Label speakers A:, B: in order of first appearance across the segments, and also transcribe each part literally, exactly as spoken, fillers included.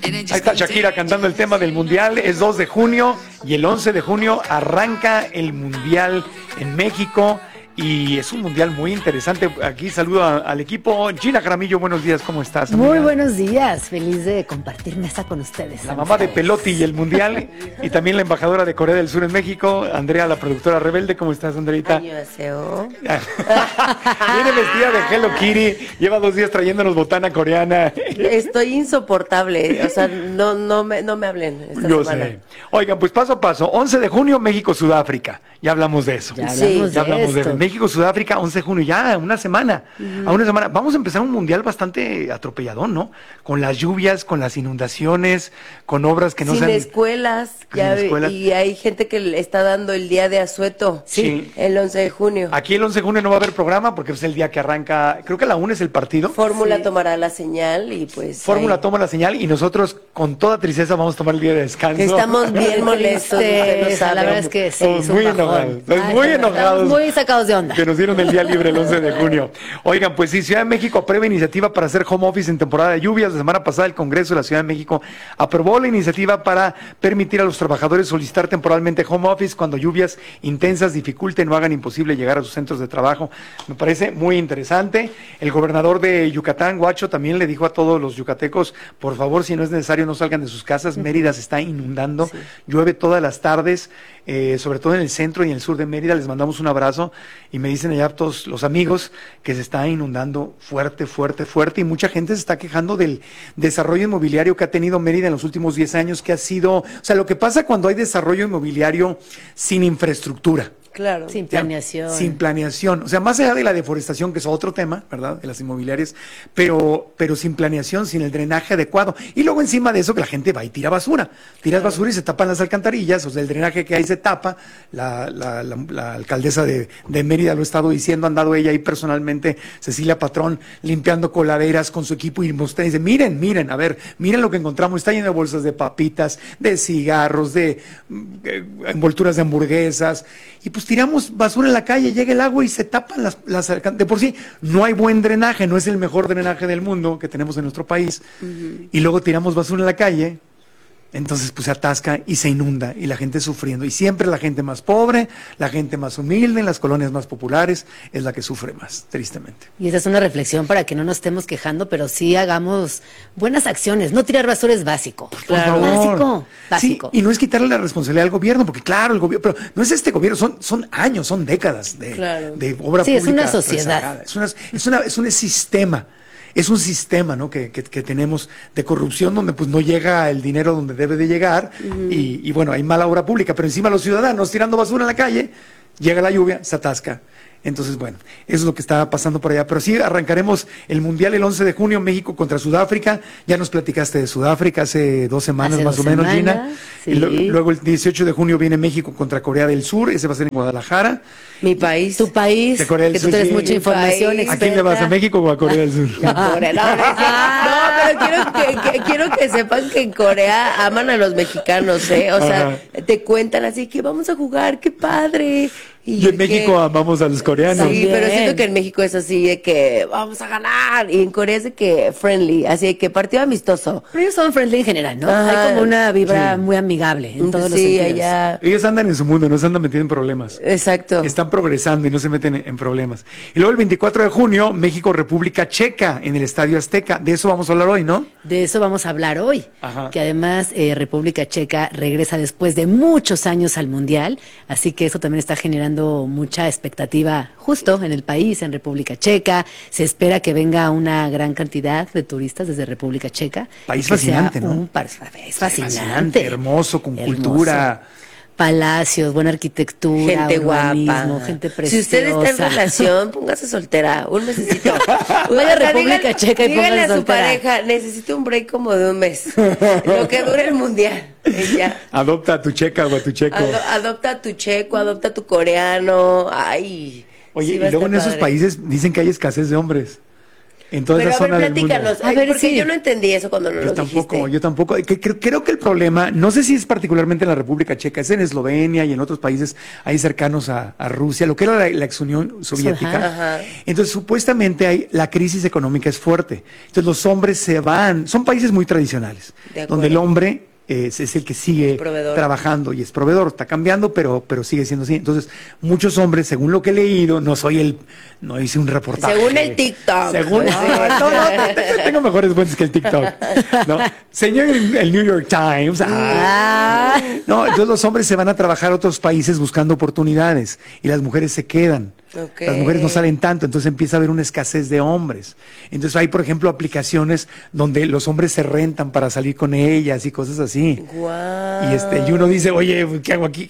A: Ahí está Shakira cantando el tema del Mundial. Es dos de junio y el once de junio arranca el Mundial en México. Y es un mundial muy interesante. Aquí saludo a, al equipo. Gina Jaramillo, buenos días, ¿cómo estás, amiga?
B: Muy buenos días, feliz de compartir mesa con ustedes.
A: La mamá de Pelotti y el mundial. Y también la embajadora de Corea del Sur en México, Andrea, la productora rebelde. ¿Cómo estás, Andreita?
C: Viene
A: vestida de Hello Kitty. Lleva dos días trayéndonos botana coreana.
C: Estoy insoportable. O sea, no, no, me, no me hablen esta
A: Yo
C: semana.
A: sé. Oigan, pues paso a paso. once de junio, México-Sudáfrica. Ya hablamos de eso.
B: Ya
C: Sí,
B: hablamos,
A: Ya
B: de,
A: hablamos de
B: esto.
A: México, Sudáfrica, once de junio, ya una semana, uh-huh. a una semana. Vamos a empezar un mundial bastante atropelladón, ¿no? Con las lluvias, con las inundaciones, con obras que no
C: Sin
A: sean...
C: escuelas,
A: Sin
C: ya,
A: escuelas.
C: Y hay gente que le está dando el día de asueto.
A: Sí.
C: El once de junio.
A: Aquí el once de junio no va a haber programa porque es el día que arranca, creo que a la una es el partido.
C: Fórmula
B: Sí.
C: tomará la señal y pues...
A: Fórmula
C: ahí.
A: toma la señal y nosotros con toda tristeza vamos a tomar el día de descanso.
C: Estamos bien molestos, usted lo
B: Tristeza,
C: sabe.
B: la verdad es que sí,
A: Estamos
B: es un
A: muy
B: bajón.
A: enojados, estamos
B: Ay,
A: muy
B: estamos
A: enojados.
B: muy sacados de onda.
A: Que nos dieron el día libre el once de junio. Oigan, pues sí, Ciudad de México aprueba iniciativa para hacer home office en temporada de lluvias. La semana pasada el Congreso de la Ciudad de México aprobó la iniciativa para permitir a los trabajadores solicitar temporalmente home office cuando lluvias intensas dificulten o hagan imposible llegar a sus centros de trabajo. Me parece muy interesante. El gobernador de Yucatán, Huacho, también le dijo a todos los yucatecos, por favor, si no es necesario, no salgan de sus casas. Mérida se está inundando, sí. Llueve todas las tardes, eh, sobre todo en el centro y en el sur de Mérida. Les mandamos un abrazo y me dicen allá todos los amigos que se está inundando fuerte, fuerte, fuerte y mucha gente se está quejando del desarrollo inmobiliario que ha tenido Mérida en los últimos diez años, que ha sido, o sea, lo que pasa cuando hay desarrollo inmobiliario sin infraestructura.
C: Claro.
B: Sin planeación.
A: Sin planeación. O sea, más allá de la deforestación, que es otro tema, ¿verdad? De las inmobiliarias, pero, pero sin planeación, sin el drenaje adecuado. Y luego encima de eso que la gente va y tira basura. Tiras claro. basura y se tapan las alcantarillas, o sea, el drenaje que hay se tapa. La, la, la, la alcaldesa de, de Mérida lo ha estado diciendo, ha andado ella ahí personalmente, Cecilia Patrón, limpiando coladeras con su equipo y mostrando, dice, miren, miren, a ver, miren lo que encontramos. Está lleno de bolsas de papitas, de cigarros, de, de envolturas de hamburguesas. Y pues tiramos basura en la calle, llega el agua y se tapan las, las de por sí no hay buen drenaje, no es el mejor drenaje del mundo que tenemos en nuestro país, uh-huh. Y luego tiramos basura en la calle, entonces pues se atasca y se inunda y la gente sufriendo, y siempre la gente más pobre, la gente más humilde en las colonias más populares es la que sufre más, tristemente.
B: Y esa es una reflexión para que no nos estemos quejando, pero sí hagamos buenas acciones. No tirar basura es básico.
A: Claro.
B: Básico, básico.
A: Sí, y no es quitarle la responsabilidad al gobierno, porque claro, el gobierno, pero no es este gobierno, son, son años, son décadas de,
C: claro.
A: de obra
B: sí,
A: pública.
B: Sí, es una sociedad.
A: Es, una, es, una, es un sistema. Es un sistema, ¿no? que, que, que tenemos de corrupción donde pues no llega el dinero donde debe de llegar, uh-huh. y, y bueno, hay mala obra pública, pero encima los ciudadanos tirando basura en la calle, llega la lluvia, se atasca. Entonces, bueno, eso es lo que está pasando por allá. Pero sí, arrancaremos el Mundial el once de junio, México contra Sudáfrica. Ya nos platicaste de Sudáfrica hace dos semanas
B: hace
A: más
B: dos
A: o menos,
B: semanas,
A: Gina.
B: Sí.
A: Y lo, luego el dieciocho de junio viene México contra Corea del Sur. Ese va a ser en Guadalajara.
C: Mi país.
B: Tu país,
A: de Corea del
B: que
A: Sur,
B: tú tienes
A: sí.
B: mucha información.
C: País.
A: ¿A quién le vas, a México o a Corea del Sur?
C: A Corea, no, no, pero quiero que, que, quiero que sepan que en Corea aman a los mexicanos, ¿eh? O sea,
A: Ajá.
C: te cuentan así que vamos a jugar, qué padre.
A: Y, y en México
C: que,
A: amamos a los coreanos.
C: Sí, pero siento que en México es así de que vamos a ganar. Y en Corea es de que friendly, así de que partido amistoso.
B: Pero ellos son friendly en general, ¿no?
C: Ajá.
B: Hay como una vibra
A: Sí.
B: muy amigable en todos los
C: Sí,
B: sentidos.
C: allá.
A: Ellos andan en su mundo, no se andan metiendo en problemas.
C: Exacto.
A: Están progresando y no se meten en, en problemas. Y luego el veinticuatro de junio, México, República Checa, en el Estadio Azteca. De eso vamos a hablar hoy, ¿no?
B: De eso vamos a hablar hoy.
A: Ajá.
B: Que además eh, República Checa regresa después de muchos años al Mundial, así que eso también está generando mucha expectativa justo en el país, en República Checa. Se espera que venga una gran cantidad de turistas desde República Checa.
A: País fascinante,
B: sea
A: ¿no?
B: Un país fascinante.
A: fascinante. Hermoso, con
B: Hermoso.
A: cultura.
B: Palacios, buena arquitectura,
C: Gente
B: urbanismo,
C: guapa.
B: gente preciosa.
C: Si usted está en relación, póngase soltera, un mesecito.
B: Vaya a República Checa y
C: dígale
B: póngase
C: a su
B: soltera.
C: pareja, necesito un break como de un mes. Lo que dure el mundial. Ella.
A: Adopta a tu checa o a tu checo.
C: Ado- adopta a tu checo, adopta a tu coreano. Ay.
A: Oye,
C: sí va
A: y luego
C: a
A: en
C: estar
A: esos
C: padre.
A: países dicen que hay escasez de hombres. en toda
C: Pero
A: esa
C: a ver,
A: zona del mundo.
C: platícanos,
B: A
C: ay,
B: ver,
C: porque
B: sí.
C: yo no entendí eso cuando no
A: Yo
C: lo
A: tampoco,
C: dijiste.
A: yo tampoco. Que- que- creo que el problema, no sé si es particularmente en la República Checa, es en Eslovenia y en otros países ahí cercanos a, a Rusia, lo que era la, la ex Unión Soviética.
C: Ajá.
A: Entonces, supuestamente hay, la crisis económica es fuerte. Entonces, los hombres se van, son países muy tradicionales,
C: De acuerdo.
A: donde el hombre eh, es, es el que sigue
C: Es proveedor.
A: trabajando y es proveedor, está cambiando, pero, pero sigue siendo así. Entonces, muchos hombres, según lo que he leído, no soy el, no hice un reportaje.
C: Según el TikTok.
A: Según,
C: Sí.
A: no, no, no, te- tengo mejores fuentes que el TikTok. ¿No? Señor, el, el New York Times. ah. No, entonces los hombres se van a trabajar a otros países buscando oportunidades y las mujeres se quedan.
C: Ok.
A: Las mujeres no salen tanto, entonces empieza a haber una escasez de hombres. Entonces hay, por ejemplo, aplicaciones donde los hombres se rentan para salir con ellas y cosas así.
C: Guau.
A: Y este, y uno dice, oye, ¿qué hago aquí?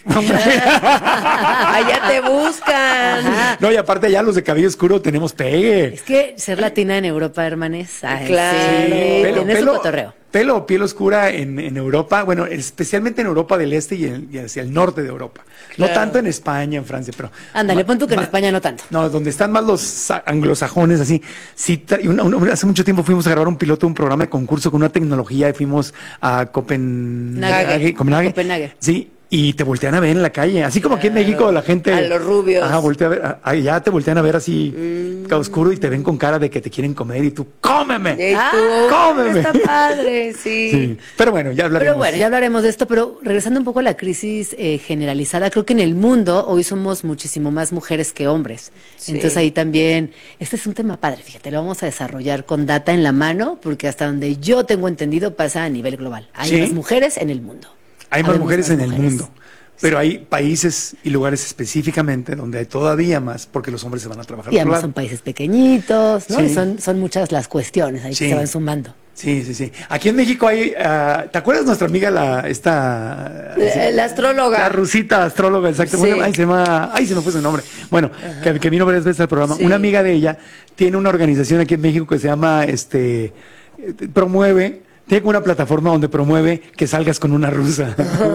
C: Allá te buscan.
A: No, y aparte ya los de cabello oscuro tenemos pegue.
B: Es que ser latina en Europa, hermanes, ay,
C: Claro.
B: sí,
A: Pelo,
B: tiene su
A: pelo,
B: cotorreo.
A: pelo o piel oscura en, en Europa, bueno, especialmente en Europa del Este y, en- y hacia el norte de Europa. No
C: Claro.
A: tanto en España, en Francia, pero...
B: Ándale,
A: ma-
B: pon tú que en
A: ma-
B: España no tanto.
A: No, donde están más los sa- anglosajones, así. Sí, tra- y una- una- hace mucho tiempo fuimos a grabar un piloto de un programa de concurso con una tecnología y fuimos a Copenhague.
B: Nague.
A: Copenhague.
B: Copenhague.
A: Sí. Y te voltean a ver en la calle, así como aquí en
C: Claro.
A: México la gente...
C: A los rubios.
A: Ajá, voltea a ver, a- allá te voltean a ver así,
C: Mm.
A: oscuro y te ven con cara de que te quieren comer y tú, ¡cómeme!
C: Y tú,
B: Ah,
A: cómeme.
C: está padre, sí.
A: Sí, pero bueno, ya hablaremos.
B: Pero bueno, ya hablaremos de esto, pero regresando un poco a la crisis eh, generalizada, creo que en el mundo hoy somos muchísimo más mujeres que hombres.
C: Sí.
B: Entonces ahí también, este es un tema padre, fíjate, lo vamos a desarrollar con data en la mano, porque hasta donde yo tengo entendido pasa a nivel global. Hay
A: Sí.
B: más mujeres en el mundo.
A: Hay más
B: Habemos
A: mujeres
B: más
A: en el
B: mujeres.
A: mundo, pero hay países y lugares específicamente donde hay todavía más porque los hombres se van a trabajar.
B: Y
A: a otro
B: además
A: lado.
B: son países pequeñitos, ¿no?
A: Sí.
B: Y son, son muchas las cuestiones ahí
A: Sí.
B: que se van sumando.
A: Sí, sí, sí. Aquí en México hay, ah, ¿te acuerdas nuestra amiga la esta
C: La, la astróloga.
A: La rusita astróloga, exacto.
C: Sí.
A: Bueno, ay, se llama, ay, se me fue su nombre. Bueno, que, que vino varias veces al programa.
C: Sí.
A: Una amiga de ella tiene una organización aquí en México que se llama, este, eh, promueve, tiene como una plataforma donde promueve que salgas con una rusa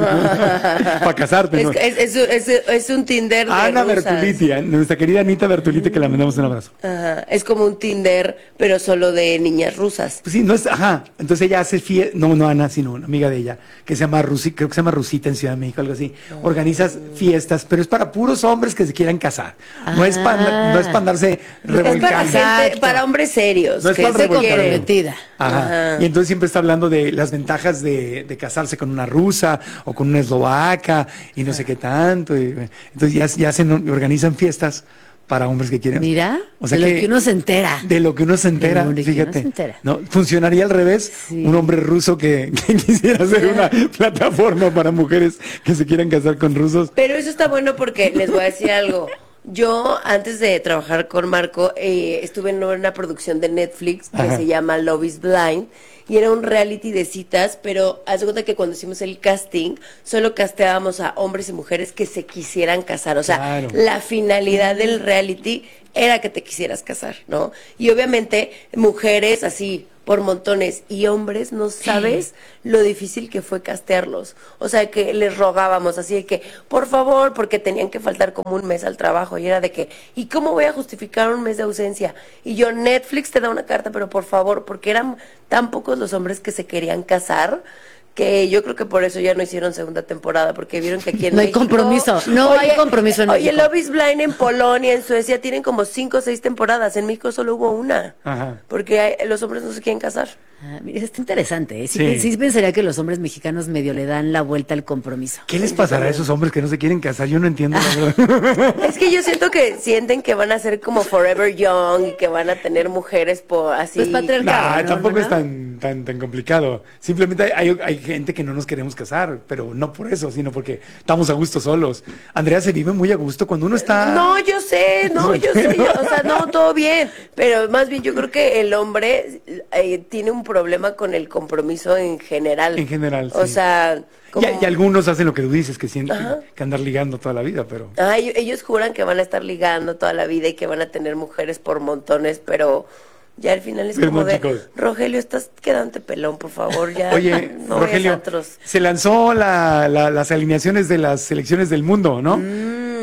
A: para casarte.
C: Es,
A: ¿no?
C: es, es, es, es un Tinder de
A: Ana
C: rusas.
A: Bertoliti, eh, nuestra querida Anita Bertoliti, que le mandamos un abrazo.
C: Ajá, es como un Tinder, pero solo de niñas rusas.
A: Pues sí, no es, ajá. Entonces ella hace fiesta, no, no Ana, sino una amiga de ella, que se llama Rusi, creo que se llama Rusita en Ciudad de México, algo así. Organizas fiestas, pero es para puros hombres que se quieran casar. No es para, no es para andarse
C: Es para,
A: revolcando.
C: gente,
B: Exacto.
C: para hombres serios.
A: No es
C: que
A: para
C: se
A: revolcar.
C: quieren.
B: Comprometida.
A: Ajá.
C: Ajá.
A: Y entonces siempre está hablando de las ventajas de, de casarse con una rusa o con una eslovaca y no sé qué tanto. y, entonces ya, ya se no- organizan fiestas para hombres que quieren.
B: Mira,
A: O sea
B: de
A: que-
B: lo que uno se entera.
A: De lo que uno se entera,
B: De lo que uno
A: fíjate.
B: se entera.
A: ¿No? Funcionaría al revés,
B: Sí.
A: un hombre ruso que, que quisiera hacer una plataforma para mujeres que se quieran casar con rusos.
C: Pero eso está bueno porque les voy a decir algo. Yo, antes de trabajar con Marco, eh, estuve en una producción de Netflix que
A: Ajá.
C: se llama Love is Blind. Y era un reality de citas, pero haz de cuenta que cuando hicimos el casting, solo casteábamos a hombres y mujeres que se quisieran casar. O sea,
A: Claro.
C: la finalidad del reality era que te quisieras casar, ¿no? Y obviamente, mujeres así, por montones, y hombres, no sabes lo difícil que fue castearlos. O sea, que les rogábamos así de que, por favor, porque tenían que faltar como un mes al trabajo, y era de que, ¿y cómo voy a justificar un mes de ausencia? Y yo, Netflix te da una carta, pero por favor, porque eran tan pocos los hombres que se querían casar, que yo creo que por eso ya no hicieron segunda temporada, porque vieron que aquí en
B: No hay
C: México...
B: compromiso, no hay compromiso en
C: Oye,
B: México.
C: Love is Blind en Polonia, en Suecia, tienen como cinco o seis temporadas. En México solo hubo una.
A: Ajá.
C: Porque hay- los hombres no se quieren casar.
B: Ah, mira, está interesante. ¿eh? Sí,
A: Sí.
B: sí pensaría que los hombres mexicanos medio le dan la vuelta al compromiso.
A: ¿Qué les pasará a esos hombres que no se quieren casar? Yo no entiendo la verdad.
C: Es que yo siento que sienten que van a ser como forever young y que van a tener mujeres por así.
B: Pues patriarcado.
A: Nah,
B: no,
A: tampoco
B: no,
A: es
B: no.
A: tan, tan, tan complicado. Simplemente hay, hay, hay gente que no nos queremos casar, pero no por eso, sino porque estamos a gusto solos. Andrea se vive muy a gusto cuando uno está...
C: No, yo sé, no, yo sé, yo- o sea, no, todo bien, pero más bien yo creo que el hombre eh, tiene un problema con el compromiso en general.
A: En general,
C: O
A: sí.
C: sea, como...
A: Y, y algunos hacen lo que tú dices, que sienten
C: Ajá.
A: que andar ligando toda la vida, pero...
C: Ay, ellos juran que van a estar ligando toda la vida y que van a tener mujeres por montones, pero ya al final es
A: Pero
C: como
A: no,
C: de,
A: chicos.
C: Rogelio, estás quedándote pelón, por favor, ya.
A: Oye,
C: no vayas a
A: Rogelio,
C: antros.
A: se lanzó la, la- las alineaciones de las selecciones del mundo, ¿no?
C: Mm.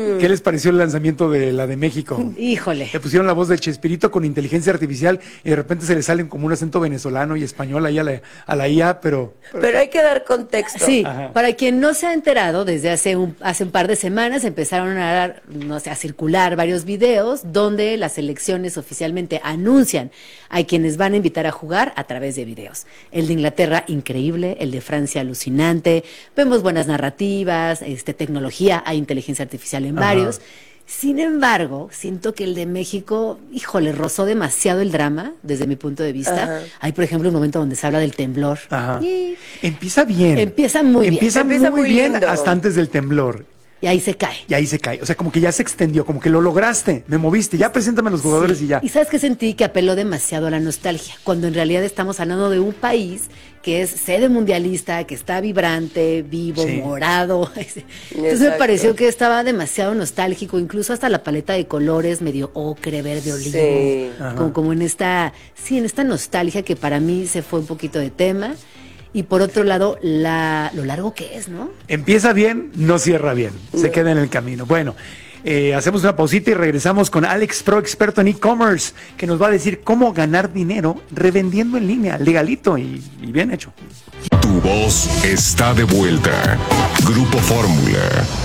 A: ¿Qué les pareció el lanzamiento de la de México?
B: Híjole.
A: Le pusieron la voz de Chespirito con inteligencia artificial y de repente se le salen como un acento venezolano y español ahí a la, a la I A, pero...
C: Pero, pero hay que dar contexto.
B: Sí,
A: Ajá.
B: Para quien no se ha enterado, desde hace un, hace un par de semanas empezaron a dar, no sé, a circular varios videos donde las elecciones oficialmente anuncian a quienes van a invitar a jugar a través de videos. El de Inglaterra, increíble, el de Francia, alucinante, vemos buenas narrativas, este, tecnología, hay inteligencia artificial en
A: Ajá.
B: varios. Sin embargo, siento que el de México, híjole, rozó demasiado el drama, desde mi punto de vista.
C: Ajá.
B: Hay, por ejemplo, un momento donde se habla del temblor.
A: Ajá.
B: Y
A: Empieza bien.
B: Empieza muy bien.
A: Empieza
C: Empieza
A: muy
C: muy
A: bien
C: lindo.
A: hasta antes del temblor.
B: Y ahí se cae.
A: Y ahí se cae. O sea, como que ya se extendió, como que lo lograste, me moviste, ya preséntame a los jugadores
B: Sí.
A: y ya.
B: Y sabes que sentí que apeló demasiado a la nostalgia, cuando en realidad estamos hablando de un país que es sede mundialista, que está vibrante, vivo,
A: Sí.
B: morado. Entonces me
C: Exacto.
B: pareció que estaba demasiado nostálgico, incluso hasta la paleta de colores medio ocre, verde, olivo.
C: Sí.
B: Como, como en esta, sí, en esta nostalgia que para mí se fue un poquito de tema. Y por otro lado, la, lo largo que es, ¿no?
A: Empieza bien, no cierra bien, se queda en el camino. Bueno, eh, hacemos una pausita y regresamos con Alex Pro, experto en e-commerce, que nos va a decir cómo ganar dinero revendiendo en línea, legalito y, y bien hecho.
D: Tu voz está de vuelta. Grupo Fórmula.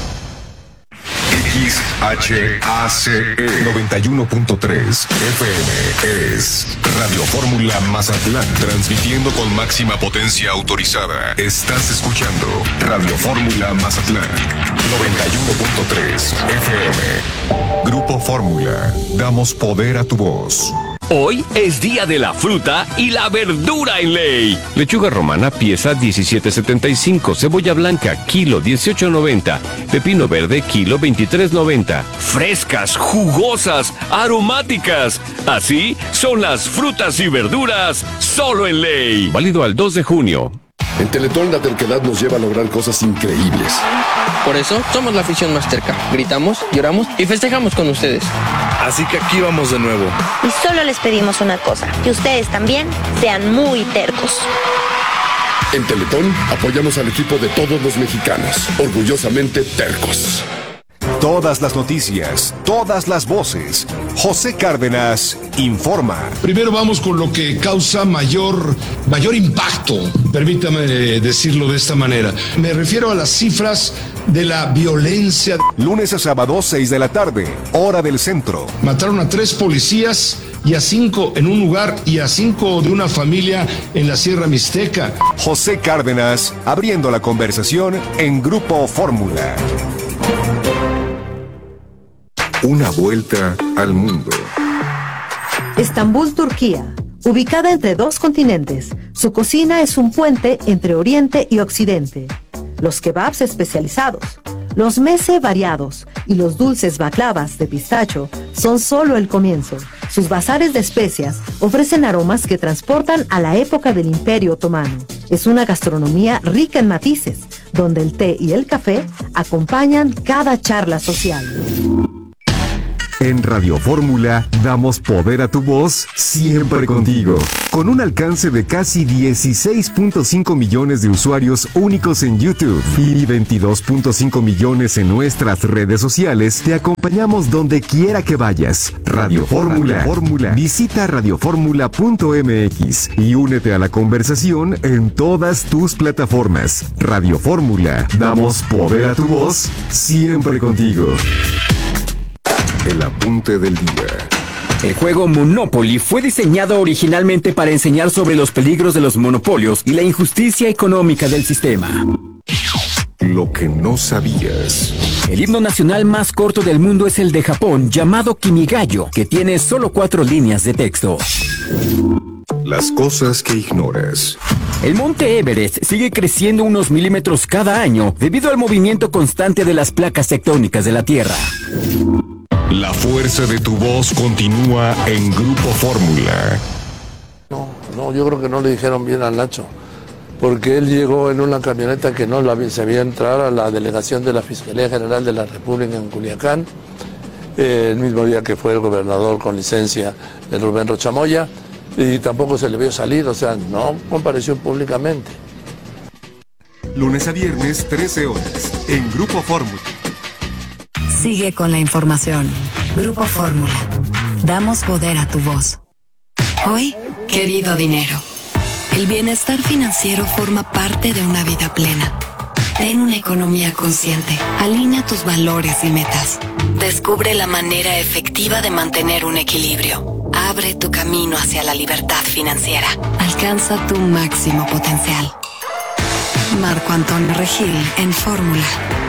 D: X H A C E noventa y uno punto tres F M es Radio Fórmula Mazatlán, transmitiendo con máxima potencia autorizada. Estás escuchando Radio Fórmula Mazatlán noventa y uno punto tres F M. Grupo Fórmula, damos poder a tu voz.
E: Hoy es día de la fruta y la verdura en ley. Lechuga romana, pieza diecisiete setenta y cinco. Cebolla blanca, kilo dieciocho noventa. Pepino verde, kilo veintitrés noventa. Frescas, jugosas, aromáticas. Así son las frutas y verduras solo en ley. Válido al dos de junio.
F: En Teletón la terquedad nos lleva a lograr cosas increíbles.
G: Por eso somos la afición más terca. Gritamos, lloramos y festejamos con ustedes.
H: Así que aquí vamos de nuevo.
I: Y solo les pedimos una cosa, que ustedes también sean muy tercos.
F: En Teletón apoyamos al equipo de todos los mexicanos, orgullosamente tercos.
D: Todas las noticias, todas las voces. José Cárdenas informa.
J: Primero vamos con lo que causa mayor, mayor impacto, permítame decirlo de esta manera. Me refiero a las cifras de la violencia.
D: Lunes a sábado, seis de la tarde, hora del centro.
J: Mataron a tres policías y a cinco en un lugar y a cinco de una familia en la Sierra Mixteca.
D: José Cárdenas, abriendo la conversación en Grupo Fórmula. Una vuelta al mundo.
K: Estambul, Turquía. Ubicada entre dos continentes, su cocina es un puente entre Oriente y Occidente. Los kebabs especializados, los meze variados y los dulces baklavas de pistacho son solo el comienzo. Sus bazares de especias ofrecen aromas que transportan a la época del Imperio Otomano. Es una gastronomía rica en matices, donde el té y el café acompañan cada charla social.
D: En Radio Fórmula damos poder a tu voz siempre contigo. Con un alcance de casi dieciséis punto cinco millones de usuarios únicos en YouTube y veintidós punto cinco millones en nuestras redes sociales, te acompañamos donde quiera que vayas. Radio Fórmula. Fórmula. Visita radio fórmula punto m x y únete a la conversación en todas tus plataformas. Radio Fórmula. Damos poder a tu voz siempre contigo. El apunte del día.
L: El juego Monopoly fue diseñado originalmente para enseñar sobre los peligros de los monopolios y la injusticia económica del sistema.
D: Lo que no sabías.
L: El himno nacional más corto del mundo es el de Japón, llamado Kimigayo, que tiene solo cuatro líneas de texto.
D: Las cosas que ignoras.
L: El monte Everest sigue creciendo unos milímetros cada año debido al movimiento constante de las placas tectónicas de la Tierra.
D: La fuerza de tu voz continúa en Grupo Fórmula.
M: No, no, yo creo que no le dijeron bien al Nacho, porque él llegó en una camioneta que no la, se había entrado a la delegación de la Fiscalía General de la República en Culiacán, eh, el mismo día que fue el gobernador con licencia, el Rubén Rochamoya, y tampoco se le vio salir, o sea, no compareció públicamente.
D: Lunes a viernes, trece horas, en Grupo Fórmula.
N: Sigue con la información. Grupo Fórmula. Damos poder a tu voz. Hoy, querido dinero, el bienestar financiero forma parte de una vida plena. Ten una economía consciente. Alinea tus valores y metas. Descubre la manera efectiva de mantener un equilibrio. Abre tu camino hacia la libertad financiera. Alcanza tu máximo potencial. Marco Antonio Regil en Fórmula.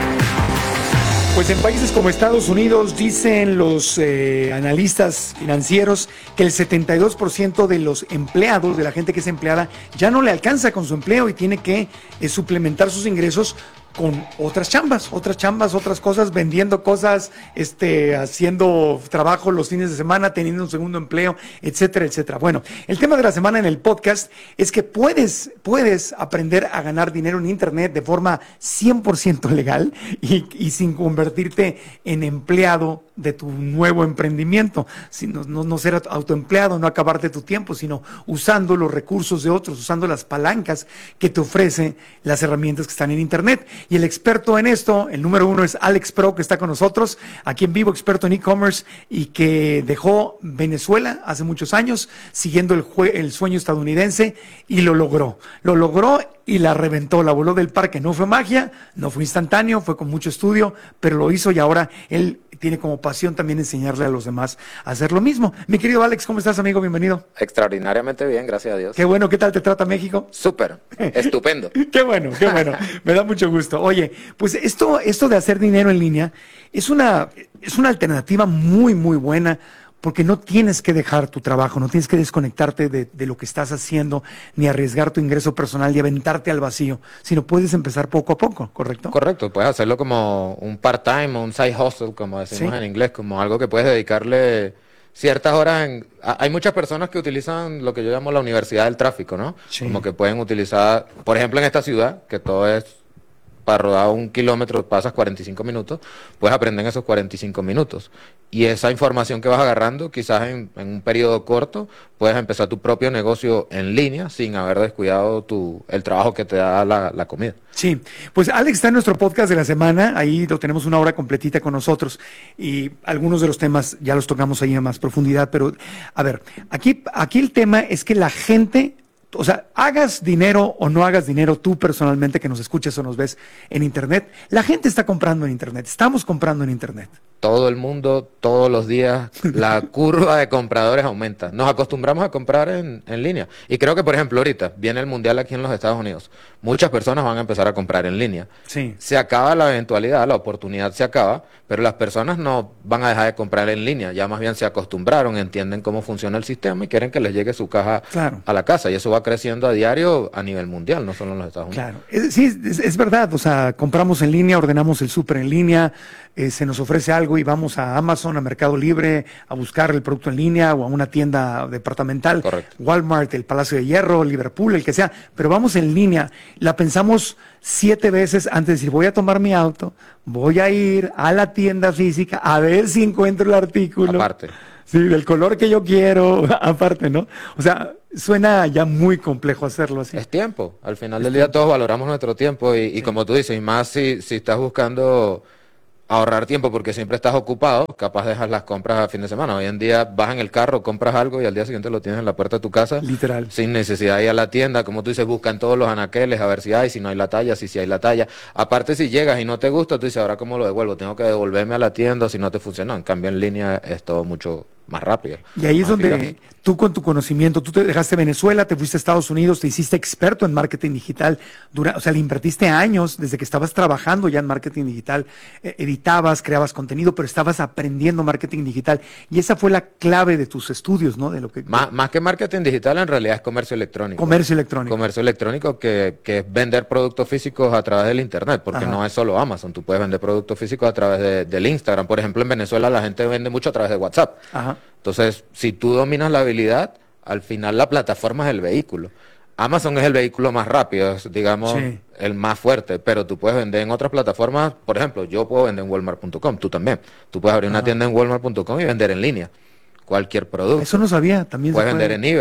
A: Pues en países como Estados Unidos dicen los eh, analistas financieros que el setenta y dos por ciento de los empleados, de la gente que es empleada, ya no le alcanza con su empleo y tiene que eh, suplementar sus ingresos con otras chambas, otras chambas, otras cosas, vendiendo cosas, este, haciendo trabajo los fines de semana, teniendo un segundo empleo, etcétera, etcétera. Bueno, el tema de la semana en el podcast es que puedes, puedes aprender a ganar dinero en Internet de forma cien por ciento legal y, y sin convertirte en empleado de tu nuevo emprendimiento, sino, no, no ser autoempleado, no acabarte tu tiempo, sino usando los recursos de otros, usando las palancas que te ofrecen las herramientas que están en Internet. Y el experto en esto, el número uno es Alex Pro, que está con nosotros, aquí en vivo, experto en e-commerce y que dejó Venezuela hace muchos años, siguiendo el, jue- el sueño estadounidense y lo logró. Lo logró y la reventó, la voló del parque. No fue magia, no fue instantáneo, fue con mucho estudio, pero lo hizo y ahora él tiene como pasión también enseñarle a los demás a hacer lo mismo. Mi querido Alex, ¿cómo estás, amigo? Bienvenido.
O: Extraordinariamente bien, gracias a Dios.
A: Qué bueno, ¿qué tal te trata México?
O: Súper, estupendo.
A: Qué bueno, qué bueno, me da mucho gusto. Oye, pues esto, esto de hacer dinero en línea es una, es una alternativa muy, muy buena, porque no tienes que dejar tu trabajo, no tienes que desconectarte de, de lo que estás haciendo, ni arriesgar tu ingreso personal y aventarte al vacío, sino puedes empezar poco a poco, ¿correcto?
O: Correcto, puedes hacerlo como un part-time o un side hustle, como decimos
A: Sí.
O: en inglés, como algo que puedes dedicarle ciertas horas. En... a- Hay muchas personas que utilizan lo que yo llamo la universidad del tráfico, ¿no?
A: Sí.
O: Como que pueden utilizar, por ejemplo, en esta ciudad, que todo es para rodar un kilómetro pasas cuarenta y cinco minutos, puedes aprender en esos cuarenta y cinco minutos. Y esa información que vas agarrando, quizás en, en un periodo corto, puedes empezar tu propio negocio en línea sin haber descuidado tu, el trabajo que te da la, la comida.
A: Sí, pues Alex está en nuestro podcast de la semana, ahí lo tenemos una hora completita con nosotros y algunos de los temas ya los tocamos ahí en más profundidad, pero a ver, aquí, aquí el tema es que la gente... O sea, hagas dinero o no hagas dinero tú personalmente que nos escuches o nos ves en Internet, la gente está comprando en Internet, estamos comprando en Internet.
O: Todo el mundo, todos los días, la curva de compradores aumenta. Nos acostumbramos a comprar en, en línea. Y creo que, por ejemplo, ahorita viene el Mundial aquí en los Estados Unidos. Muchas personas van a empezar a comprar en línea.
A: Sí.
O: Se acaba la eventualidad, la oportunidad se acaba, pero las personas no van a dejar de comprar en línea. Ya más bien se acostumbraron, entienden cómo funciona el sistema y quieren que les llegue su caja
A: Claro.
O: a la casa. Y eso va creciendo a diario a nivel mundial, no solo en los Estados Unidos.
A: Claro, es, sí, es, es verdad, o sea, compramos en línea, ordenamos el súper en línea, eh, se nos ofrece algo y vamos a Amazon, a Mercado Libre, a buscar el producto en línea o a una tienda departamental,
O: Correcto.
A: Walmart, el Palacio de Hierro, Liverpool, el que sea, pero vamos en línea, la pensamos siete veces antes de decir, voy a tomar mi auto, voy a ir a la tienda física a ver si encuentro el artículo.
O: Aparte.
A: Sí, del color que yo quiero, aparte, ¿no? O sea, suena ya muy complejo hacerlo así.
O: Es tiempo. Al final del día todos valoramos nuestro tiempo y, y como tú dices, y más si, si estás buscando ahorrar tiempo porque siempre estás ocupado, capaz dejas las compras a fin de semana. Hoy en día vas en el carro, compras algo y al día siguiente lo tienes en la puerta de tu casa.
A: Literal.
O: Sin necesidad de ir a la tienda. Como tú dices, buscan todos los anaqueles a ver si hay, si no hay la talla, si sí hay la talla. Aparte, si llegas y no te gusta, tú dices, ¿ahora cómo lo devuelvo? Tengo que devolverme a la tienda si no te funcionó. En cambio, en línea es todo mucho más rápido.
A: Y ahí es
O: más
A: donde
O: eficaz.
A: tú con tu conocimiento, tú te dejaste Venezuela, te fuiste a Estados Unidos, te hiciste experto en marketing digital, dura, o sea, le invertiste años desde que estabas trabajando ya en marketing digital, eh, editabas, creabas contenido, pero estabas aprendiendo marketing digital y esa fue la clave de tus estudios, ¿no? De lo que
O: Más, más que marketing digital, en realidad es comercio electrónico.
A: Comercio electrónico.
O: Comercio electrónico que, que es vender productos físicos a través del Internet, porque
A: Ajá.
O: no es solo Amazon, tú puedes vender productos físicos a través de, del Instagram. Por ejemplo, en Venezuela la gente vende mucho a través de WhatsApp.
A: Ajá.
O: Entonces, si tú dominas la habilidad, al final la plataforma es el vehículo. Amazon es el vehículo más rápido, es, digamos,
A: Sí.
O: el más fuerte, pero tú puedes vender en otras plataformas. Por ejemplo, yo puedo vender en Walmart punto com, tú también. Tú puedes abrir una
A: Ajá.
O: tienda en Walmart punto com y vender en línea cualquier producto.
A: Eso no sabía, también se
O: Puedes
A: puede.
O: vender en eBay.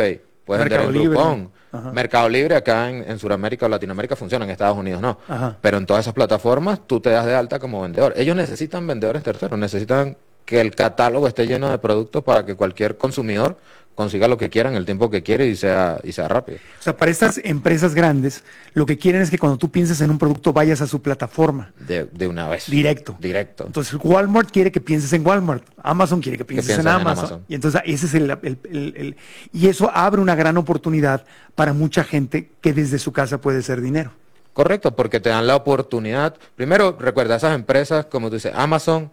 O: puedes
A: Mercado
O: vender en
A: Libre.
O: Groupon.
A: Ajá.
O: Mercado Libre acá en, en Sudamérica o Latinoamérica funciona, en Estados Unidos no.
A: Ajá.
O: Pero en todas esas plataformas tú te das de alta como vendedor. Ellos necesitan vendedores terceros, necesitan que el catálogo esté lleno de productos para que cualquier consumidor consiga lo que quiera en el tiempo que quiere y sea y sea rápido.
A: O sea, para estas empresas grandes, lo que quieren es que cuando tú pienses en un producto vayas a su plataforma.
O: De, de una vez.
A: Directo.
O: Directo.
A: Entonces, Walmart quiere que pienses en Walmart, Amazon quiere que pienses en,
O: pienses en
A: Amazon.
O: Amazon.
A: Y entonces ese es el, el- el- el- y eso abre una gran oportunidad para mucha gente que desde su casa puede hacer dinero.
O: Correcto, porque te dan la oportunidad. Primero, recuerda, esas empresas, como tú dices, Amazon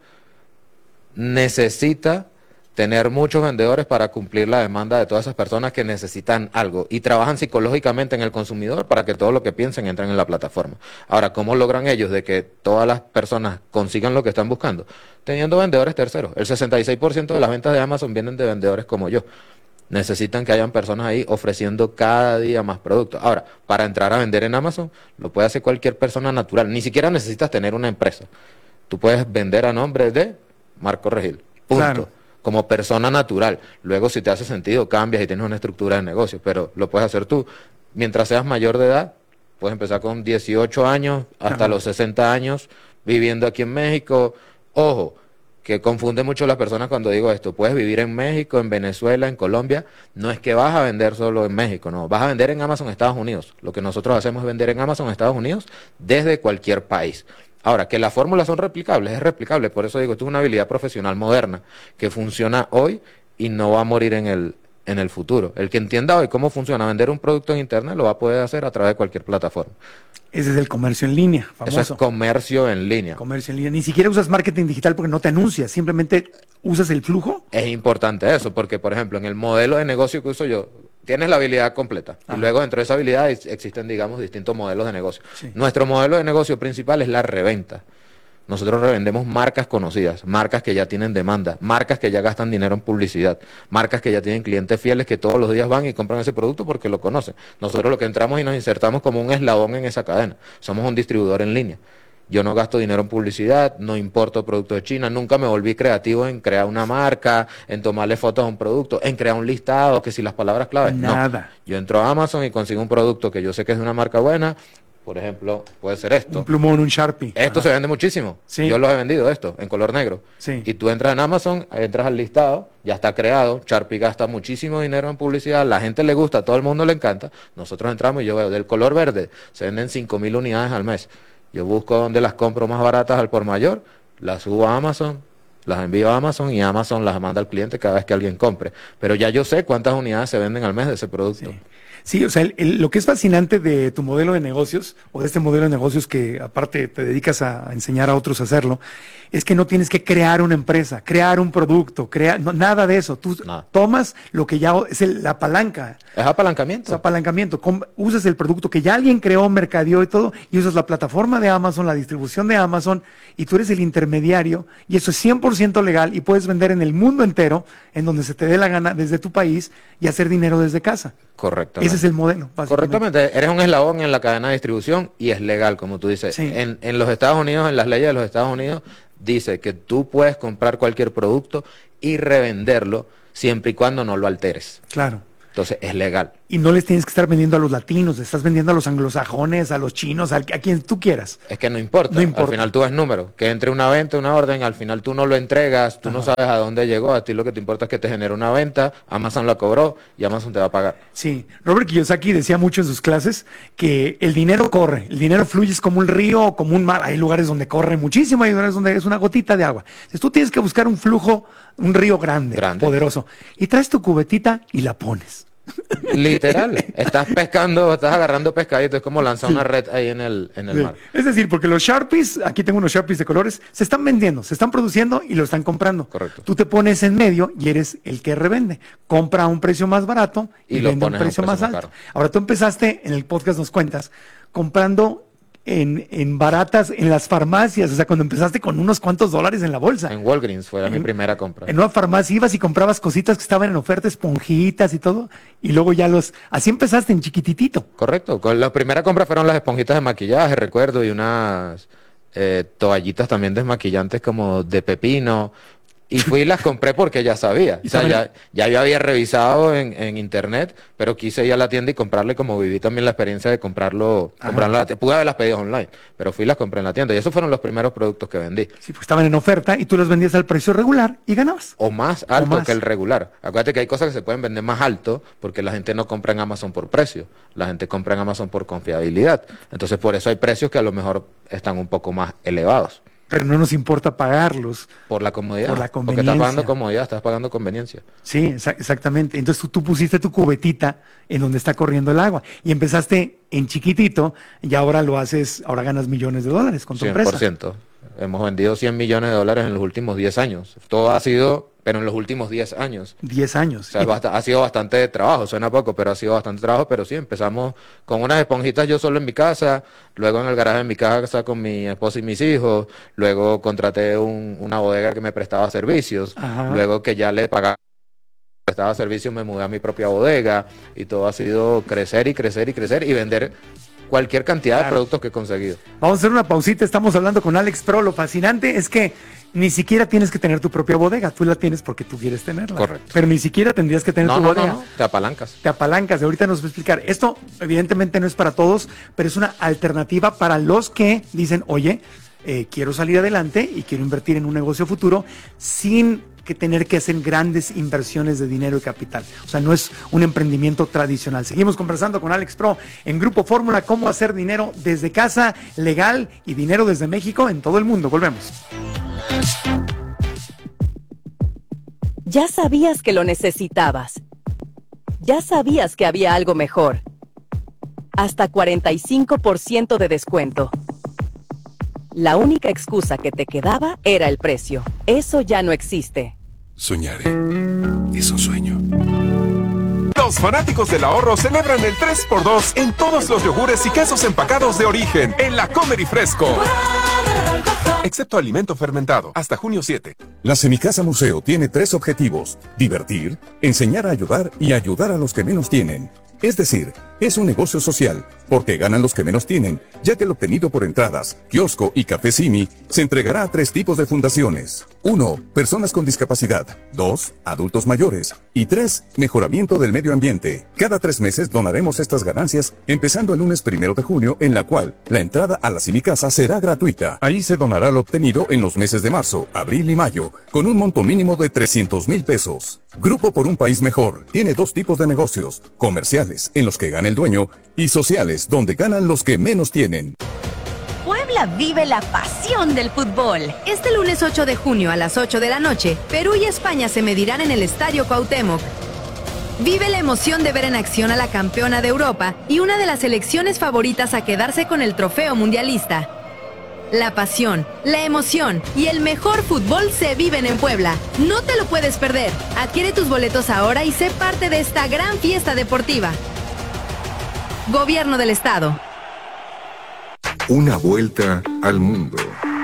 O: necesita tener muchos vendedores para cumplir la demanda de todas esas personas que necesitan algo y trabajan psicológicamente en el consumidor para que todo lo que piensen entren en la plataforma. Ahora, ¿cómo logran ellos de que todas las personas consigan lo que están buscando? Teniendo vendedores terceros. El sesenta y seis por ciento de las ventas de Amazon vienen de vendedores como yo. Necesitan que hayan personas ahí ofreciendo cada día más productos. Ahora, para entrar a vender en Amazon, lo puede hacer cualquier persona natural. Ni siquiera necesitas tener una empresa. Tú puedes vender a nombre de Marco Regil. Punto.
A: Claro.
O: Como persona natural. Luego, si te hace sentido, cambias y tienes una estructura de negocio, pero lo puedes hacer tú. Mientras seas mayor de edad, puedes empezar con dieciocho años hasta
A: Ajá.
O: los sesenta años viviendo aquí en México. Ojo, que confunde mucho a las personas cuando digo esto. Puedes vivir en México, en Venezuela, en Colombia. No es que vas a vender solo en México, no. Vas a vender en Amazon Estados Unidos. Lo que nosotros hacemos es vender en Amazon Estados Unidos desde cualquier país. Ahora, que las fórmulas son replicables, es replicable. Por eso digo, esto es una habilidad profesional moderna que funciona hoy y no va a morir en el, en el futuro. El que entienda hoy cómo funciona vender un producto en Internet lo va a poder hacer a través de cualquier plataforma.
A: Ese es el comercio en línea, famoso.
O: Eso es comercio en línea.
A: Comercio en línea. Ni siquiera usas marketing digital porque no te anuncias, simplemente usas el flujo.
O: Es importante eso, porque por ejemplo, en el modelo de negocio que uso yo, tienes la habilidad completa.
A: Ajá.
O: Y luego dentro de esa habilidad ex- existen, digamos, distintos modelos de negocio.
A: Sí.
O: Nuestro modelo de negocio principal es la reventa. Nosotros revendemos marcas conocidas, marcas que ya tienen demanda, marcas que ya gastan dinero en publicidad, marcas que ya tienen clientes fieles que todos los días van y compran ese producto porque lo conocen. Nosotros lo que entramos y nos insertamos como un eslabón en esa cadena. Somos un distribuidor en línea. Yo no gasto dinero en publicidad, no importo productos de China, nunca me volví creativo en crear una marca, en tomarle fotos a un producto, en crear un listado, que si las palabras claves,
A: Nada.
O: no. Yo entro a Amazon y consigo un producto que yo sé que es de una marca buena, por ejemplo, puede ser esto.
A: Un plumón, un Sharpie.
O: Esto
A: Ajá.
O: se vende muchísimo.
A: Sí.
O: Yo los he vendido, esto, en color negro.
A: Sí.
O: Y tú entras en Amazon, entras al listado, ya está creado. Sharpie gasta muchísimo dinero en publicidad, la gente le gusta, a todo el mundo le encanta. Nosotros entramos y yo veo del color verde, se venden cinco mil unidades al mes. Yo busco dónde las compro más baratas al por mayor, las subo a Amazon, las envío a Amazon y Amazon las manda al cliente cada vez que alguien compre. Pero ya yo sé cuántas unidades se venden al mes de ese producto.
A: Sí. Sí, o sea, el- el- lo que es fascinante de tu modelo de negocios, o de este modelo de negocios que aparte te dedicas a, a enseñar a otros a hacerlo, es que no tienes que crear una empresa, crear un producto, crear, no, nada de eso. Tú
O: Nada.
A: tomas lo que ya es el- la palanca,
O: Es apalancamiento.
A: es apalancamiento, com- usas el producto que ya alguien creó, mercadeó y todo, y usas la plataforma de Amazon, la distribución de Amazon, y tú eres el intermediario, y eso es cien por ciento legal, y puedes vender en el mundo entero, en donde se te dé la gana, desde tu país, y hacer dinero desde casa.
O: Correctamente.
A: Ese es el modelo, básicamente.
O: Correctamente, eres un eslabón en la cadena de distribución y es legal, como tú dices.
A: Sí.
O: En, en los Estados Unidos, en las leyes de los Estados Unidos, dice que tú puedes comprar cualquier producto y revenderlo siempre y cuando no lo alteres.
A: Claro.
O: Entonces, es legal.
A: Y no les tienes que estar vendiendo a los latinos, le estás vendiendo a los anglosajones, a los chinos, a, a quien tú quieras.
O: Es que no importa.
A: No importa.
O: Al final tú ves número. Que entre una venta, una orden, al final tú no lo entregas, tú no sabes a dónde llegó. A ti lo que te importa es que te genere una venta, Amazon la cobró y Amazon te va a pagar.
A: Sí, Robert Kiyosaki decía mucho en sus clases que el dinero corre, el dinero fluye es como un río o como un mar. Hay lugares donde corre muchísimo, hay lugares donde es una gotita de agua. Entonces tú tienes que buscar un flujo, un río grande,
O: Grande.
A: poderoso, y traes tu cubetita y la pones.
O: Literal. Estás pescando, estás agarrando pescadito. Es como lanzar una red ahí en el, en el
A: Sí.
O: mar.
A: Es decir, porque los Sharpies, aquí tengo unos Sharpies de colores, se están vendiendo, se están produciendo y lo están comprando.
O: Correcto.
A: Tú te pones en medio y eres el que revende. Compra a un precio más barato y,
O: Y lo
A: vende a un
O: pones a un
A: precio más
O: precio más
A: alto.
O: caro.
A: Ahora tú empezaste, en el podcast nos cuentas, comprando en, en baratas en las farmacias, o sea, cuando empezaste con unos cuantos dólares en la bolsa.
O: En Walgreens fue mi
A: En-
O: primera compra.
A: En una farmacia ibas y comprabas cositas que estaban en oferta, esponjitas y todo, y luego ya los... Así empezaste en chiquititito.
O: Correcto. Con la primera compra fueron las esponjitas de maquillaje, recuerdo, y unas eh, toallitas también desmaquillantes como de pepino. Y fui y las compré porque ya sabía. O sea, ya, ya yo había revisado en, en internet, pero quise ir a la tienda y comprarle, como viví también la experiencia de comprarlo, comprarlo en la tienda. Pude haberlas pedido online, pero fui y las compré en la tienda. Y esos fueron los primeros productos que vendí.
A: Sí, pues estaban en oferta y tú los vendías al precio regular y ganabas.
O: O más alto
A: o más.
O: que el regular. Acuérdate que hay cosas que se pueden vender más alto porque la gente no compra en Amazon por precio. La gente compra en Amazon por confiabilidad. Entonces, por eso hay precios que a lo mejor están un poco más elevados.
A: Pero no nos importa pagarlos.
O: Por la comodidad.
A: Por la
O: Porque
A: conveniencia.
O: estás pagando comodidad, estás pagando conveniencia.
A: Sí, exa- exactamente. Entonces tú, tú pusiste tu cubetita en donde está corriendo el agua y empezaste en chiquitito y ahora lo haces, ahora ganas millones de dólares con tu
O: cien por
A: empresa.
O: ciento. Hemos vendido cien millones de dólares en los últimos diez años. Todo ha sido, pero en los últimos diez años.
A: diez años.
O: O sea, basta- ha sido bastante trabajo, suena poco, pero ha sido bastante trabajo, pero sí, empezamos con unas esponjitas yo solo en mi casa, luego en el garaje de mi casa con mi esposa y mis hijos, luego contraté un- una bodega que me prestaba servicios,
A: Ajá.
O: luego que ya le pagaba prestaba servicios me mudé a mi propia bodega y todo ha sido crecer y crecer y crecer y vender cualquier cantidad
A: Claro.
O: de productos que he conseguido.
A: Vamos a hacer una pausita, estamos hablando con Alex Pro. Lo fascinante es que ni siquiera tienes que tener tu propia bodega, tú la tienes porque tú quieres tenerla.
O: Correcto.
A: Pero ni siquiera tendrías que tener
O: No,
A: tu
O: no,
A: bodega.
O: no, no, te apalancas.
A: Te apalancas, ahorita nos va a explicar. Esto evidentemente no es para todos, pero es una alternativa para los que dicen, oye, eh, quiero salir adelante y quiero invertir en un negocio futuro sin que tener que hacer grandes inversiones de dinero y capital. O sea, no es un emprendimiento tradicional. Seguimos conversando con Alex Pro en Grupo Fórmula, cómo hacer dinero desde casa, legal y dinero desde México en todo el mundo. Volvemos.
P: Ya sabías que lo necesitabas. Ya sabías que había algo mejor. Hasta cuarenta y cinco por ciento de descuento. La única excusa que te quedaba era el precio. Eso ya no existe.
Q: Soñaré. Es un sueño. Los fanáticos del ahorro celebran el tres por dos en todos los yogures y quesos empacados de origen en la Comer y Fresco. Excepto alimento fermentado, hasta junio siete.
R: La Semicasa Museo tiene tres objetivos: divertir, enseñar a ayudar y ayudar a los que menos tienen. Es decir, es un negocio social, porque ganan los que menos tienen, ya que el obtenido por entradas, kiosco y café Simi se entregará a tres tipos de fundaciones. uno. Personas con discapacidad. dos. Adultos mayores. Y tres. Mejoramiento del medio ambiente. Cada tres meses donaremos estas ganancias, empezando el lunes primero de junio, en la cual la entrada a la Semicasa será gratuita. Ahí se donará lo obtenido en los meses de marzo, abril y mayo, con un monto mínimo de trescientos mil pesos. Grupo por un País Mejor tiene dos tipos de negocios: comerciales, en los que gana el dueño, y sociales, donde ganan los que menos tienen.
S: Puebla vive la pasión del fútbol. Este lunes ocho de junio a las ocho de la noche, Perú y España se medirán en el Estadio Cuauhtémoc. Vive la emoción de ver en acción a la campeona de Europa y una de las selecciones favoritas a quedarse con el trofeo mundialista. La pasión, la emoción y el mejor fútbol se viven en Puebla. No te lo puedes perder. Adquiere tus boletos ahora y sé parte de esta gran fiesta deportiva. Gobierno del Estado.
D: Una vuelta al mundo.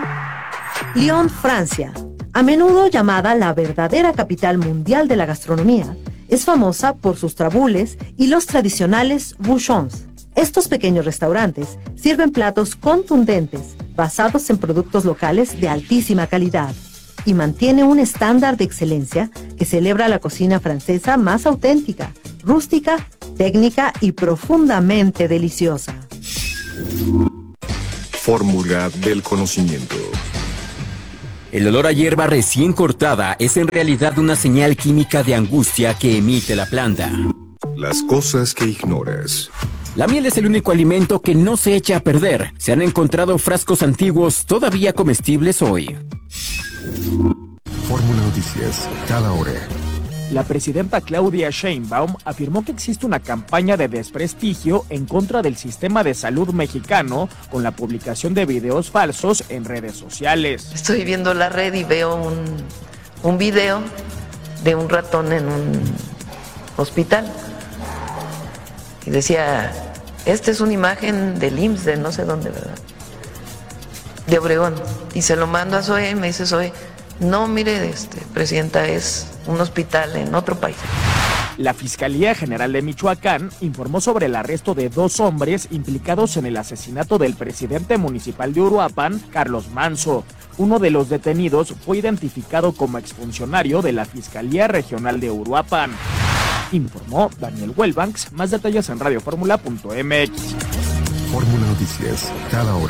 K: Lyon, Francia, a menudo llamada la verdadera capital mundial de la gastronomía, es famosa por sus trabules y los tradicionales bouchons. Estos pequeños restaurantes sirven platos contundentes, basados en productos locales de altísima calidad, y mantiene un estándar de excelencia que celebra la cocina francesa más auténtica, rústica, técnica y profundamente deliciosa.
D: Fórmula del conocimiento.
L: El olor a hierba recién cortada es en realidad una señal química de angustia que emite la planta.
D: Las cosas que ignoras.
L: La miel es el único alimento que no se echa a perder. Se han encontrado frascos antiguos todavía comestibles hoy.
D: Fórmula Noticias, cada hora.
T: La presidenta Claudia Sheinbaum afirmó que existe una campaña de desprestigio en contra del sistema de salud mexicano con la publicación de videos falsos en redes sociales.
U: Estoy viendo la red y veo un, un video de un ratón en un hospital. Y decía, esta es una imagen del I M S S, de no sé dónde, ¿verdad? De Obregón. Y se lo mando a Zoe y me dice Zoe, no, mire, este, presidenta, es un hospital en otro país.
T: La Fiscalía General de Michoacán informó sobre el arresto de dos hombres implicados en el asesinato del presidente municipal de Uruapan, Carlos Manso. Uno de los detenidos fue identificado como exfuncionario de la Fiscalía Regional de Uruapan. Informó Daniel Welbanks. Más detalles en radio fórmula punto m x.
D: Fórmula Noticias, cada hora.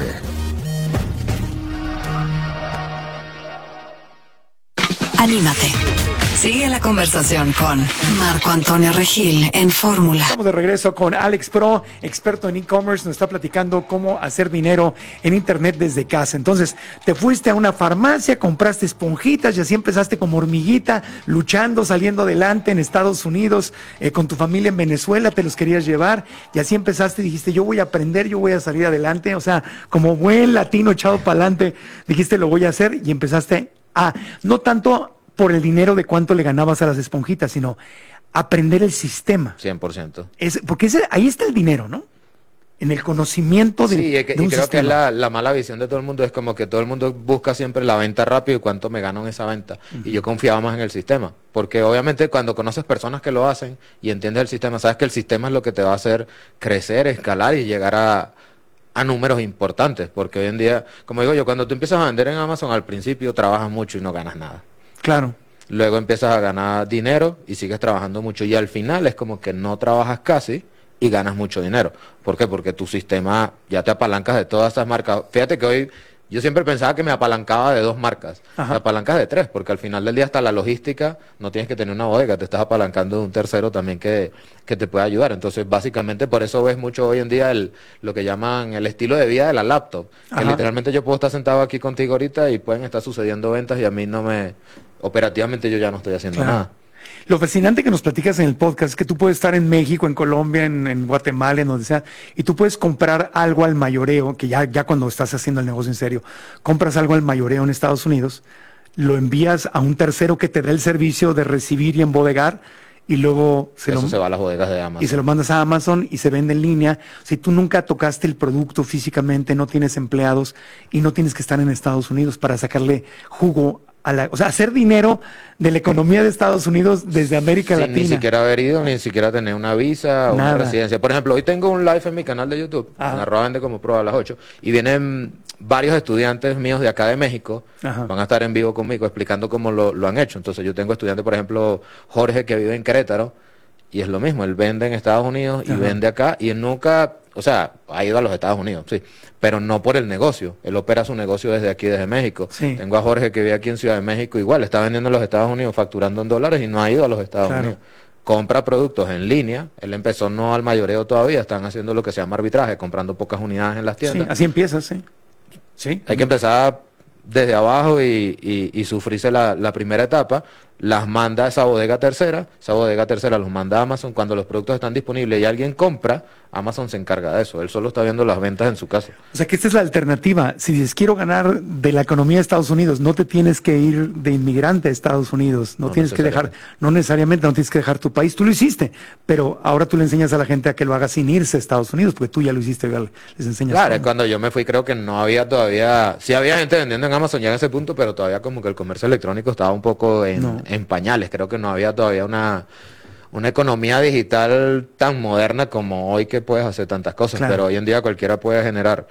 N: Anímate. Sigue la conversación con Marco Antonio Regil en Fórmula.
A: Estamos de regreso con Alex Pro, experto en e-commerce. Nos está platicando cómo hacer dinero en internet desde casa. Entonces, te fuiste a una farmacia, compraste esponjitas y así empezaste como hormiguita, luchando, saliendo adelante en Estados Unidos, eh, con tu familia en Venezuela, te los querías llevar y así empezaste y dijiste, yo voy a aprender, yo voy a salir adelante. O sea, como buen latino echado para adelante, dijiste, lo voy a hacer y empezaste a, no tanto por el dinero de cuánto le ganabas a las esponjitas, sino aprender el sistema.
O: cien por ciento.
A: Es, porque ese, ahí está el dinero, ¿no? En el conocimiento de,
O: sí, y, que,
A: de un
O: y creo
A: sistema.
O: que es la, la mala visión de todo el mundo, es como que todo el mundo busca siempre la venta rápido y cuánto me gano en esa venta. Uh-huh. Y yo confiaba más en el sistema, porque obviamente cuando conoces personas que lo hacen y entiendes el sistema, sabes que el sistema es lo que te va a hacer crecer, escalar y llegar a... a números importantes, porque hoy en día, como digo yo, cuando tú empiezas a vender en Amazon, al principio trabajas mucho y no ganas nada.
A: Claro.
O: Luego empiezas a ganar dinero y sigues trabajando mucho y al final es como que no trabajas casi y ganas mucho dinero. ¿Por qué? Porque tu sistema ya te apalancas de todas esas marcas. Fíjate que hoy yo siempre pensaba que me apalancaba de dos marcas.
A: Ajá.
O: Me apalancas de tres, porque al final del día hasta la logística no tienes que tener una bodega, te estás apalancando de un tercero también que, que te puede ayudar. Entonces, básicamente, por eso ves mucho hoy en día el, lo que llaman el estilo de vida de la laptop. Que literalmente yo puedo estar sentado aquí contigo ahorita y pueden estar sucediendo ventas y a mí no me... Operativamente yo ya no estoy haciendo
A: Claro.
O: nada.
A: Lo fascinante que nos platicas en el podcast es que tú puedes estar en México, en Colombia, en, en Guatemala, en donde sea, y tú puedes comprar algo al mayoreo, que ya, ya cuando estás haciendo el negocio en serio, compras algo al mayoreo en Estados Unidos, lo envías a un tercero que te dé el servicio de recibir y embodegar, y luego se
O: Eso
A: lo,
O: se va a las bodegas de Amazon.
A: y se lo mandas a Amazon y se vende en línea. Si tú nunca tocaste el producto físicamente, no tienes empleados y no tienes que estar en Estados Unidos para sacarle jugo a la, o sea, hacer dinero de la economía de Estados Unidos desde América
O: Sin
A: Latina.
O: ni siquiera haber ido, ni siquiera tener una visa o
A: Nada.
O: una residencia. Por ejemplo, hoy tengo un live en mi canal de YouTube,
A: Ajá.
O: en arroba vende como pro a las ocho, y vienen varios estudiantes míos de acá de México,
A: Ajá.
O: van a estar en vivo conmigo explicando cómo lo, lo han hecho. Entonces yo tengo estudiantes, por ejemplo, Jorge, que vive en Querétaro, y es lo mismo, él vende en Estados Unidos y
A: Ajá.
O: vende acá, y él nunca, o sea, ha ido a los Estados Unidos, sí, pero no por el negocio, él opera su negocio desde aquí, desde México.
A: Sí.
O: Tengo a Jorge que vive aquí en Ciudad de México, igual, está vendiendo en los Estados Unidos, facturando en dólares y no ha ido a los Estados
A: Claro.
O: Unidos. Compra productos en línea, él empezó no al mayoreo todavía, están haciendo lo que se llama arbitraje, comprando pocas unidades en las
A: Sí,
O: tiendas.
A: así empiezas, sí. Sí.
O: Hay que empezar desde abajo y, y, y sufrirse la, la primera etapa, las manda a esa bodega tercera, esa bodega tercera los manda a Amazon, cuando los productos están disponibles y alguien compra, Amazon se encarga de eso, él solo está viendo las ventas en su casa.
A: O sea que esta es la alternativa. Si dices quiero ganar de la economía de Estados Unidos, no te tienes que ir de inmigrante a Estados Unidos, no,
O: No
A: tienes que dejar, no necesariamente no tienes que dejar tu país, tú lo hiciste, pero ahora tú le enseñas a la gente a que lo haga sin irse a Estados Unidos, porque tú ya lo hiciste, ya les enseñas.
O: Claro,
A: cómo.
O: es cuando yo me fui creo que no había todavía, sí había gente vendiendo en Amazon ya en ese punto, pero todavía como que el comercio electrónico estaba un poco en,
A: No.
O: en pañales, creo que no había todavía una, una economía digital tan moderna como hoy que puedes hacer tantas cosas,
A: Claro.
O: pero hoy en día cualquiera puede generar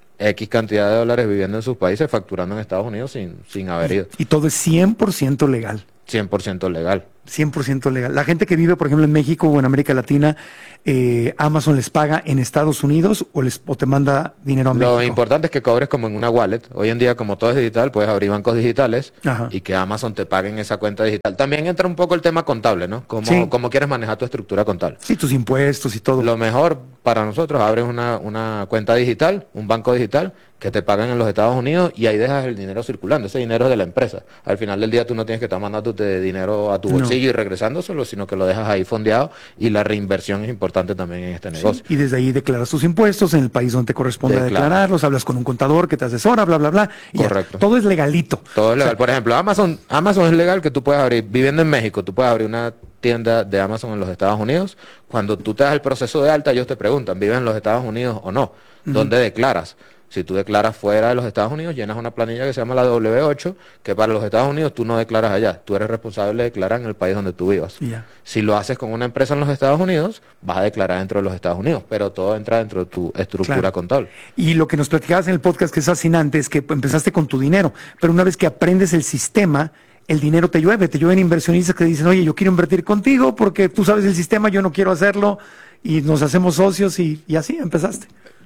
O: X cantidad de dólares viviendo en sus países, facturando en Estados Unidos sin, sin haber ido.
A: Y todo es cien por ciento legal.
O: cien por ciento legal.
A: cien por ciento legal. La gente que vive, por ejemplo, en México o en América Latina, eh, Amazon les paga en Estados Unidos o les o te manda dinero a
O: Lo
A: México.
O: importante es que cobres como en una wallet. Hoy en día, como todo es digital, puedes abrir bancos digitales
A: Ajá.
O: y que Amazon te pague en esa cuenta digital. También entra un poco el tema contable, ¿no? Cómo,
A: Sí.
O: cómo quieres manejar tu estructura contable.
A: Sí, tus impuestos y todo.
O: Lo mejor para nosotros, abres una, una cuenta digital, un banco digital, que te pagan en los Estados Unidos y ahí dejas el dinero circulando. Ese dinero es de la empresa. Al final del día tú no tienes que estar mandándote dinero a tu
A: No.
O: bolsillo y regresándoselo, sino que lo dejas ahí fondeado y la reinversión es importante también en este negocio.
A: Y desde ahí declaras tus impuestos en el país donde te corresponde
O: Declara.
A: declararlos, hablas con un contador que te asesora, bla, bla, bla. Y ya.
O: Correcto.
A: Todo es legalito.
O: Todo es legal.
A: O sea,
O: Por ejemplo, Amazon, Amazon es legal que tú puedas abrir, viviendo en México, tú puedes abrir una tienda de Amazon en los Estados Unidos. Cuando tú te das el proceso de alta, ellos te preguntan, ¿vives en los Estados Unidos o no? ¿Dónde declaras? Si tú declaras fuera de los Estados Unidos, llenas una planilla que se llama la doble u ocho, que para los Estados Unidos tú no declaras allá, tú eres responsable de declarar en el país donde tú vivas.
A: Yeah.
O: Si lo haces con una empresa en los Estados Unidos, vas a declarar dentro de los Estados Unidos, pero todo entra dentro de tu estructura
A: Claro.
O: contable.
A: Y lo que nos platicabas en el podcast que es fascinante es que empezaste con tu dinero, pero una vez que aprendes el sistema, el dinero te llueve, te llueven inversionistas que dicen, oye, yo quiero invertir contigo porque tú sabes el sistema, yo no quiero hacerlo, y nos hacemos socios y, y así empezaste.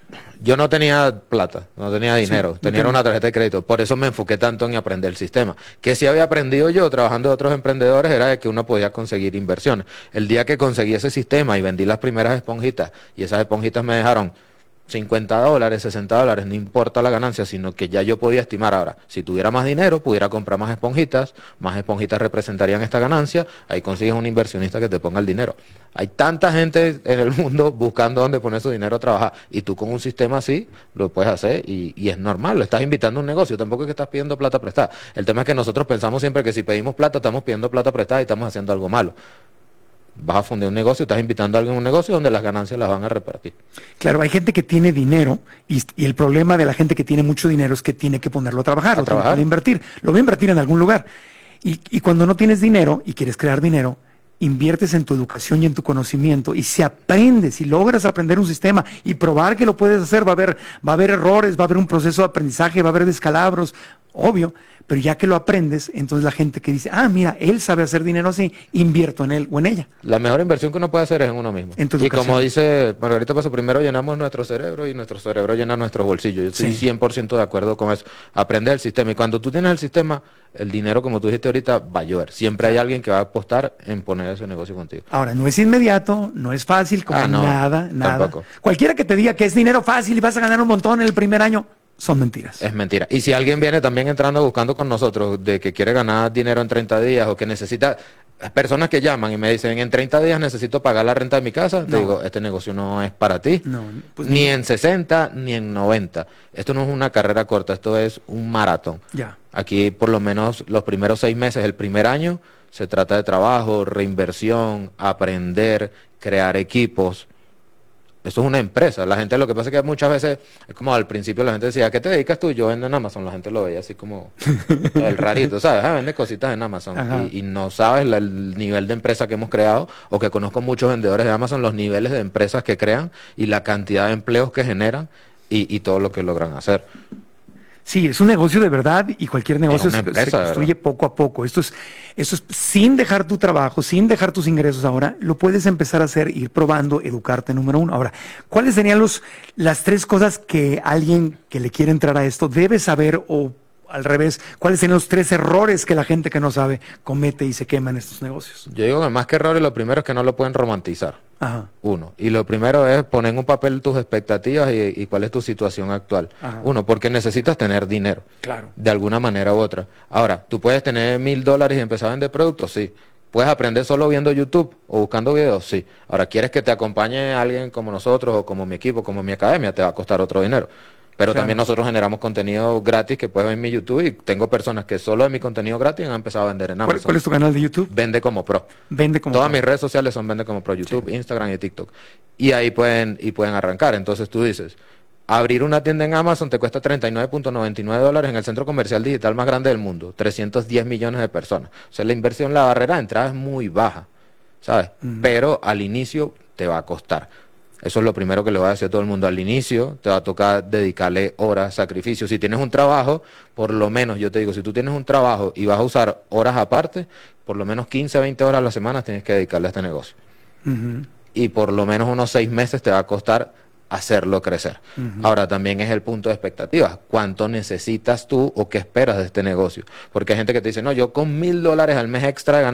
O: Yo no tenía plata, no tenía dinero,
A: Sí,
O: tenía
A: entiendo.
O: una tarjeta de crédito, por eso me enfoqué tanto en aprender el sistema. Que si había aprendido yo trabajando de otros emprendedores era de que uno podía conseguir inversiones. El día que conseguí ese sistema y vendí las primeras esponjitas, y esas esponjitas me dejaron cincuenta dólares, sesenta dólares, no importa la ganancia, sino que ya yo podía estimar ahora, si tuviera más dinero, pudiera comprar más esponjitas, más esponjitas representarían esta ganancia, ahí consigues un inversionista que te ponga el dinero. Hay tanta gente en el mundo buscando dónde poner su dinero a trabajar, y tú con un sistema así lo puedes hacer, y, y es normal, lo estás invitando a un negocio, tampoco es que estás pidiendo plata prestada. El tema es que nosotros pensamos siempre que si pedimos plata, estamos pidiendo plata prestada y estamos haciendo algo malo. Vas a fundar un negocio, estás invitando a alguien a un negocio donde las ganancias las van a repartir.
A: Claro, hay gente que tiene dinero y, y el problema de la gente que tiene mucho dinero es que tiene que ponerlo a trabajar,
O: A
A: lo tiene
O: trabajar.
A: que invertir, lo va a invertir en algún lugar. Y, y cuando no tienes dinero y quieres crear dinero, inviertes en tu educación y en tu conocimiento, y si aprendes, si logras aprender un sistema y probar que lo puedes hacer, va a haber, va a haber errores, va a haber un proceso de aprendizaje, va a haber descalabros, obvio, pero ya que lo aprendes, entonces la gente que dice, ah, mira, él sabe hacer dinero así, invierto en él o en ella.
O: La mejor inversión que uno puede hacer es en uno mismo.
A: En tu
O: y
A: educación.
O: como dice Margarita Paso, primero llenamos nuestro cerebro y nuestro cerebro llena nuestros bolsillos. Yo estoy
A: Sí.
O: cien por ciento de acuerdo con eso. Aprender el sistema. Y cuando tú tienes el sistema, el dinero, como tú dijiste ahorita, va a llover. Siempre hay alguien que va a apostar en poner ese negocio contigo.
A: Ahora, no es inmediato, no es fácil, como
O: Ah, no,
A: nada, nada.
O: tampoco.
A: Cualquiera que te diga que es dinero fácil y vas a ganar un montón en el primer año, son mentiras.
O: Es mentira. Y si alguien viene también entrando buscando con nosotros de que quiere ganar dinero en treinta días o que necesita, personas que llaman y me dicen, en treinta días necesito pagar la renta de mi casa, te
A: No.
O: digo, este negocio no es para ti.
A: No, pues
O: ni en sesenta ni en noventa. Esto no es una carrera corta, esto es un maratón.
A: Ya.
O: Aquí por lo menos los primeros seis meses, el primer año, se trata de trabajo, reinversión, aprender, crear equipos. Eso es una empresa. La gente, lo que pasa es que muchas veces, es como al principio la gente decía, ¿a qué te dedicas tú? Yo vendo en Amazon. La gente lo veía así como el rarito, ¿sabes? Ah, vende cositas en Amazon.
A: Ajá.
O: Y, y no sabes la- el nivel de empresa que hemos creado, o que conozco muchos vendedores de Amazon, los niveles de empresas que crean y la cantidad de empleos que generan y, y todo lo que logran hacer.
A: Sí, es un negocio de verdad y cualquier negocio
O: una
A: se,
O: empresa,
A: se
O: de
A: construye poco a poco. Esto es, esto es sin dejar tu trabajo, sin dejar tus ingresos ahora, lo puedes empezar a hacer, ir probando, educarte, número uno. Ahora, ¿cuáles serían los, las tres cosas que alguien que le quiere entrar a esto debe saber, o al revés, cuáles serían los tres errores que la gente que no sabe comete y se quema en estos negocios?
O: Yo digo que más que errores, lo primero es que no lo pueden romantizar.
A: Ajá.
O: Uno. Y lo primero es poner en un papel tus expectativas y, y cuál es tu situación actual.
A: Ajá.
O: Uno, porque necesitas tener dinero.
A: Claro.
O: De alguna manera u otra. Ahora, ¿tú puedes tener mil dólares y empezar a vender productos? Sí. ¿Puedes aprender solo viendo YouTube o buscando videos? Sí. Ahora, ¿quieres que te acompañe alguien como nosotros o como mi equipo, como mi academia? Te va a costar otro dinero. Pero
A: Claro.
O: también nosotros generamos contenido gratis que puedes ver en mi YouTube, y tengo personas que solo de mi contenido gratis han empezado a vender en
A: ¿Cuál,
O: Amazon.
A: cuál es tu canal de YouTube?
O: Vende como pro.
A: Vende como
O: Todas
A: pro.
O: mis redes sociales son Vende como pro, YouTube, Instagram y TikTok. Y ahí pueden, y pueden arrancar. Entonces tú dices, abrir una tienda en Amazon te cuesta treinta y nueve punto noventa y nueve dólares en el centro comercial digital más grande del mundo, trescientos diez millones de personas. O sea, la inversión, la barrera de entrada es muy baja, ¿sabes?
A: Ujú.
O: Pero al inicio te va a costar. Eso es lo primero que le voy a decir a todo el mundo. Al inicio te va a tocar dedicarle horas, sacrificios. Si tienes un trabajo, por lo menos, yo te digo, si tú tienes un trabajo y vas a usar horas aparte, por lo menos quince, veinte horas a la semana tienes que dedicarle a este negocio.
A: Ujú.
O: Y por lo menos unos seis meses te va a costar hacerlo crecer.
A: Ujú.
O: Ahora también es el punto de expectativas. ¿Cuánto necesitas tú o qué esperas de este negocio? Porque hay gente que te dice, no, yo con mil dólares al mes extra de ganancia